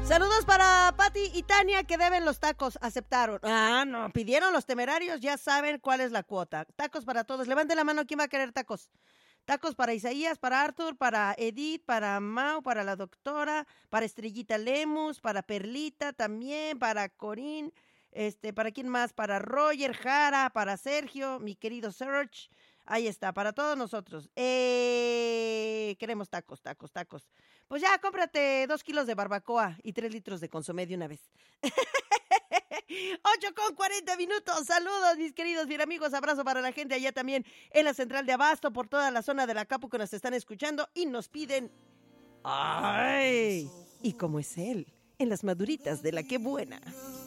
Saludos para Pati y Tania que deben los tacos. Aceptaron. Ah, no, pidieron los temerarios, ya saben cuál es la cuota. Tacos para todos. Levante la mano, ¿quién va a querer tacos? Tacos para Isaías, para Arthur, para Edith, para Mau, para la doctora, para Estrellita Lemus, para Perlita también, para Corín, ¿para quién más? Para Roger Jara, para Sergio, mi querido Serge. Ahí está, para todos nosotros. Queremos tacos, tacos, tacos. Pues ya, cómprate 2 kilos de barbacoa y 3 litros de consomé de una vez. 8:40. Saludos, mis queridos bien amigos. Abrazo para la gente allá también en la central de Abasto, por toda la zona de la Capu que nos están escuchando y nos piden. ¡Ay! Y como es él, en las maduritas de la que buena.